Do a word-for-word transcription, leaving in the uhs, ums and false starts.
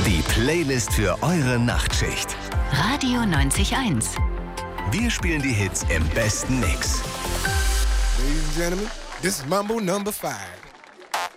Die Playlist für eure Nachtschicht. Radio neunzig eins. Wir spielen die Hits im besten Mix. Ladies and gentlemen, this is Mambo number five.